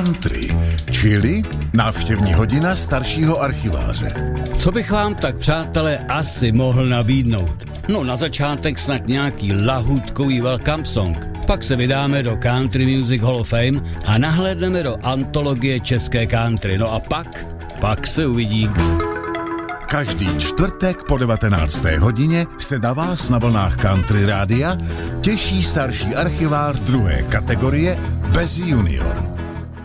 country, čili návštěvní hodina staršího archiváře. Co bych vám tak, přátelé, asi mohl nabídnout? No na začátek snad nějaký lahůdkový welcome song. Pak se vydáme do Country Music Hall of Fame a nahlédneme do antologie české country. No a pak se uvidí. Každý čtvrtek po 19. hodině se na vás na vlnách Country Rádia těší starší archivář druhé kategorie bez junior.